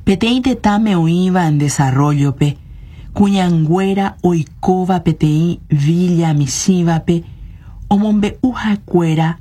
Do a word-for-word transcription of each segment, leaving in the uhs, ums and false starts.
Peteĩ tetãme oĩva en desarrollope, kuñanguéra oikóva peteĩ Villa Misívape, omombe'u ha'ekuéra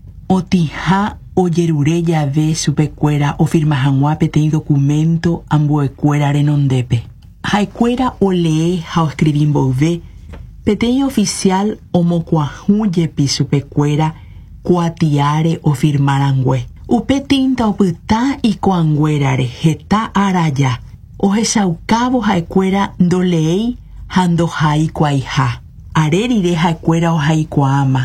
otĩha ojerure jave chupekuéra ofirma hag̃ua peteĩ documento ambuekuéra renondépe. Ha'ekuéra olee ha oescribí mboyve, peteĩ oficial omokuãhũjepi chupekuéra kuatiáre ofirmarangue. Upe tinta opyta ikoanguérare heta araja, ohechaukávo ha'ekuéra ndoleéi ha ndoha'ikuaaha. Are rire ha'ekuéra ohaikuaáma,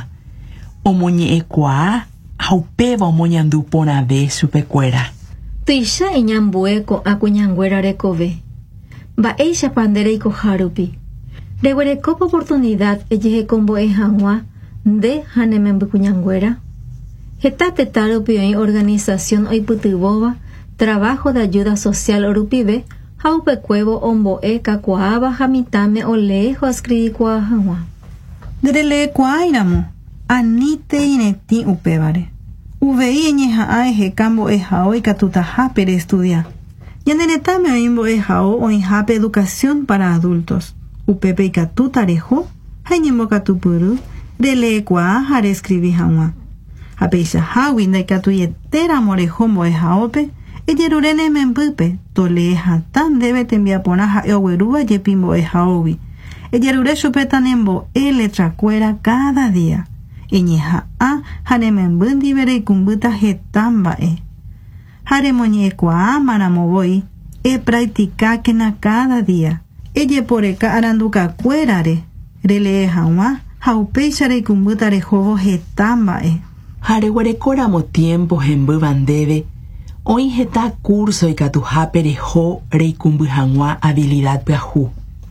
omoñe'ẽkuaa ha upéva omoñandu porãve chupekuéra. Tuicha iñambue ko'ã kuñanguéra rekove. Mba'éichapa ndereikoha rupi. Reguerekópa oportunidad ejehekombo'e hag̃ua nde ha nememby kuñanguéra. Heta tetã rupi oĩ organización oipytyvóva trabajo de ayuda social rupive ha upekuévo ombo'e kakuaáva ha mitãme olee ho'escribikuaa hag̃ua. Nderelekuaáiramo aníte iretĩ upévare. Uvei eñeha'ã eheka mbo'ehao ikatutahápe reestudia. Ñane retãme oĩ mbo'ehao oĩhápe educación para adultos. Upépe ikatúta reho ha eñembokatupyry relekuaa ha reescribí hag̃ua. Ha peichahágui ndaikatuietéramo reho mbo'ehaópe ejerure nemembýpe tolee hatã ndéve tembiaporã ha'e oguerúva jepi mbo'ehaógui. Ejerure chupe tanembo'e letrakuéra cada día. Eñeha'ã ha rememby ndive reikumbýta heta mba'e. Ha remoñe'ẽkuaámaramovoi epracticákena cada día. Ejeporeka arandukakuérare relee hag̃ua ha upéicha reikumbýta rehóvo heta mba'e. Ha reguerekóramo tiempo hembýva ndéve oĩ heta curso ikatuhápe reho reikumby hag̃ua habilidad pyahu.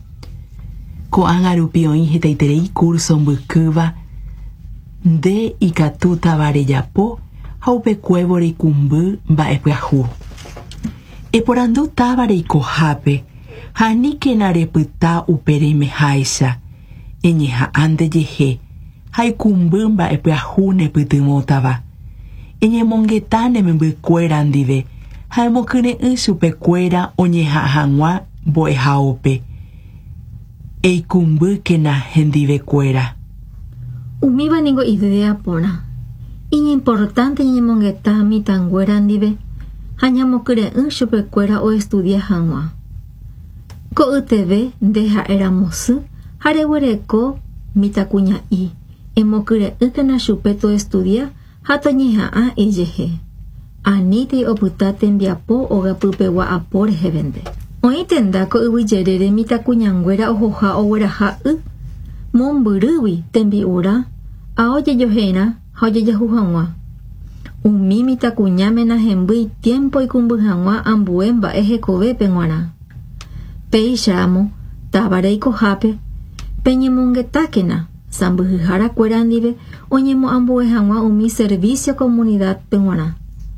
Ko'ág̃a rupi oĩ hetaiterei curso mbykýva nde ikatútava rejapo ha upekuévo reikumby mba'e pyahu. Eporandu táva reikohápe ha aníkena repyta upe reimeháicha eñeha'ã ndejehe ha ikumby mba'e pyahu nepytymótava. Eñemongetã nemembykuéra ndive ha emokyre'ỹ chupekuéra oñeha'ã hag̃ua mbo'ehaópe eikumbýkena hendivekuéra. Umíva niko idea porã. Iñimportante ñemongetã mitãnguéra ndive ha ñamokyrye'ỹ chupekuéra oestudia hag̃ua. Ko'yteve nde ha'éramosy ha reguereko mitãkuña'i emokyrye'ýkena chupe toestudia ha toñeha'ã ijehe. Aníte opyta tembiapo ogapypegua apo rehevende. Oĩ tenda ko yvyjerére mitãkuñanguéra ohoha ogueraha y mombyrýgui tembi'urã aojejohéra ha ojejahu hag̃ua. Umi mitãkuña menahemby tiempo ikumby hag̃ua ambue mba'e hekovépe g̃uarã. Péicharamo táva reikohápe peñemongetákena sãmbyhyhárakuéra ndive oñemoambue hag̃ua umi servicio comunidad pe g̃uarã.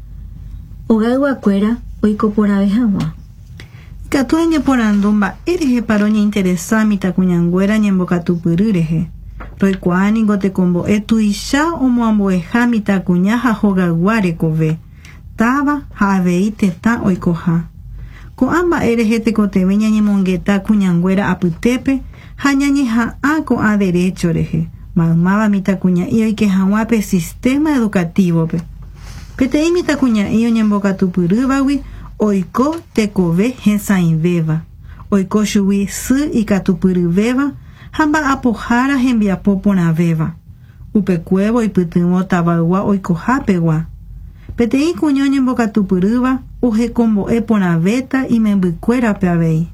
Ogayguakuéra oiko porãve hag̃ua. Ikatu eñeporandu mba'e rehepa roñeinteresa mitãkuñanguéra ñembokatupyry rehe. Roikuaa niko tekombo'e tuicha omoambueha mitãkuña ha hogayguá rekove. Táva ha avei tetã oikoha. Ko'ã mba'e rehe tekotevẽ ñañemongeta kuñanguéra apytépe ha ñañeha'ã ko'ã derecho rehe. Maymáva mitãkuña'i oike hag̃uápe sistema educatívope. Peteĩ mitãkuña'i oñembokatupyrývagui oiko tekove hesãivéva. Oiko chugui sy ikatupyryvéva ha mba'apohára hembiapo porãvéva. Upekuévo oipytyvõ tavaygua oikohápegua. Peteĩ kuña oñembokatupyrýva ohekombo'e porãvéta imembykuérape avei.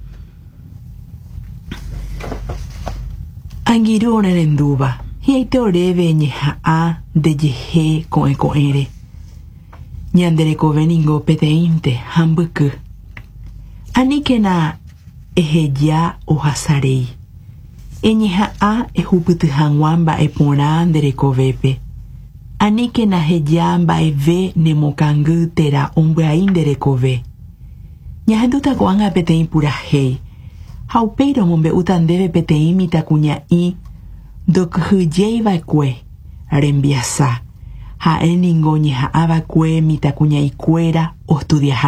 Angirũ orerendúva hi'aite oréve ñeha'ã ndejehe ko'ẽko'ẽre. Ñanderekove ningo peteĩnte ha mbyky. Aníkena eheja ohasaréi. Eñeha'ã ehupyty hag̃ua mba'e porã nderekovépe. Aníkena heja mba'eve nemokangy térã ombya'i nderekove. Ñahendúta ko'ág̃a peteĩ purahéi. Ha upéi omombe'úta ndéve peteĩ mitãkuña'i ndokyhyjéiva'ekue rembiasa. Ha'e ningo ñeha'ãva'ekue mitãkuña'ikuéra ostudia